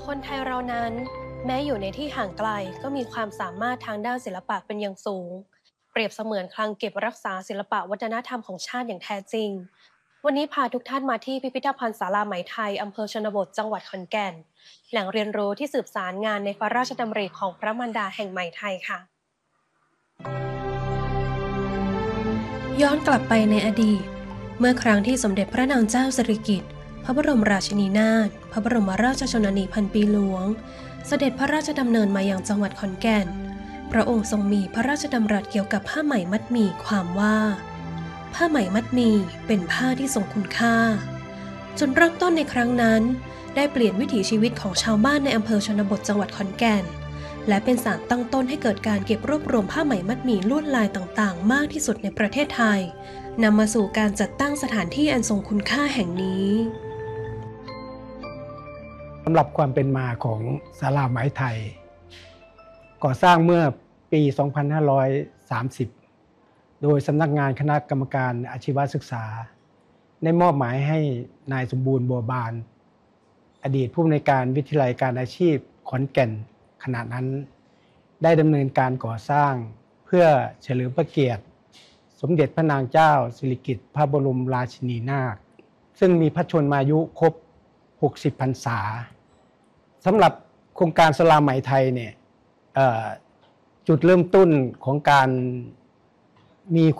คนไทยเรานั้นแม้อยู่ในที่ห่างไกลก็มีความสามารถทางด้านศิลปะเป็นอย่างสูงเปรียบเสมือนคลังเก็บรักษาศิลปะวัฒนธรรมของชาติอย่างแท้จริงวันนี้พาทุกท่านมาที่พิพิธภัณฑ์ศาลาไหมไทยอำเภอชนบทจังหวัดขอนแก่นแหล่งเรียนรู้ที่สืบสารงานในพระราชดำริของพระมารดาแห่งไหมไทยค่ะย้อนกลับไปในอดีตเมื่อครั้งที่สมเด็จพระนางเจ้าสิริกิติ์พระบรมราชินีนาถพระบรมราชชนนีพันปีหลวงเสด็จพระราชดำเนินมายังจังหวัดขอนแก่นพระองค์ทรงมีพระราชดำรัสเกี่ยวกับผ้าไหมมัดหมี่ความว่าผ้าไหมมัดหมี่เป็นผ้าที่ทรงคุณค่าจนเริ่มต้นในครั้งนั้นได้เปลี่ยนวิถีชีวิตของชาวบ้านในอำเภอชนบทจังหวัดขอนแก่นและเป็นสารตั้งต้นให้เกิดการเก็บรวบรวมผ้าไหมมัดหมี่ลวดลายต่างๆมากที่สุดในประเทศไทยนำมาสู่การจัดตั้งสถานที่อันทรงคุณค่าแห่งนี้สำหรับความเป็นมาของศาลาไหมไทยก่อสร้างเมื่อปี 2530 โดยสำนักงานคณะกรรมการอาชีวศึกษาได้มอบหมายให้นายสมบูรณ์บัวบานอดีตผู้อำนวยการวิทยาลัยการอาชีพขอนแก่นขณะนั้นได้ดำเนินการก่อสร้างเพื่อเฉลิมพระเกียรติสมเด็จพระนางเจ้าสิริกิติ์พระบรมราชินีนาถซึ่งมีพระชนมายุครบ60 พรรษาสำหรับโครงการศาลาไหมไทยเนี่ยจุดเริ่มต้นของการมี